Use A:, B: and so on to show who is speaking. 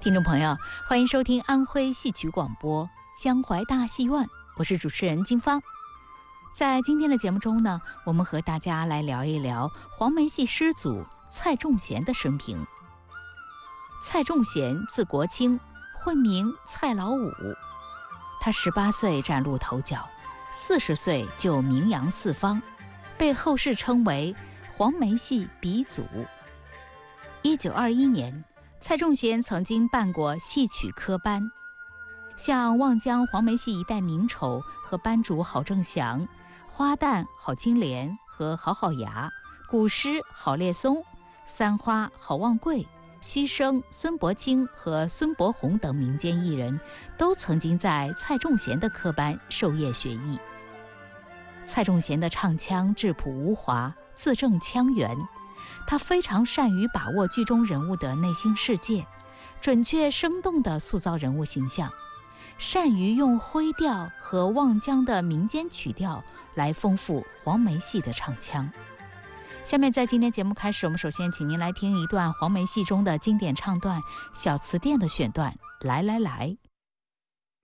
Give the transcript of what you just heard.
A: 听众朋友，欢迎收听安徽戏曲广播江淮大戏院，我是主持人金芳。在今天的节目中呢，我们和大家来聊一聊黄梅戏师祖蔡仲贤的生平。蔡仲贤字国清，混名蔡老五。他18岁崭露头角，40岁就名扬四方，被后世称为黄梅戏鼻祖。1921年，蔡仲贤曾经办过戏曲科班，像望江黄梅戏一代名丑和班主郝正祥、花旦郝金莲和郝好牙、古诗郝烈松、三花郝望贵、虚声孙伯清和孙伯宏等民间艺人，都曾经在蔡仲贤的科班授业学艺。蔡仲贤的唱腔质朴无华，字正腔圆，他非常善于把握剧中人物的内心世界，准确生动地塑造人物形象，善于用徽调和望江的民间曲调来丰富黄梅戏的唱腔。下面在今天节目开始，我们首先请您来听一段黄梅戏中的经典唱段《小词殿》的选段。来来来。